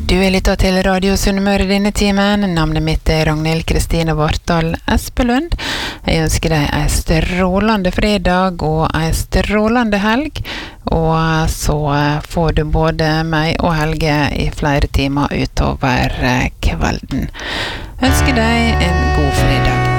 Du lytter til Radio Sunnmøre denne timen. Navnet mitt Ragnhild Kristine Vartdal Espelund. Jeg ønsker deg en strålende fredag og en strålende helg. Og så får du både meg og Helge i flere timer utover kvelden. Ønsker deg en god fredag.